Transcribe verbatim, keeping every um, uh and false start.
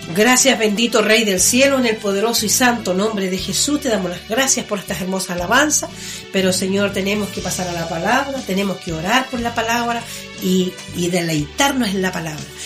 Gracias, bendito Rey del Cielo, en el poderoso y santo nombre de Jesús te damos las gracias por estas hermosas alabanzas, pero Señor, tenemos que pasar a la palabra, tenemos que orar por la palabra y, y deleitarnos en la palabra.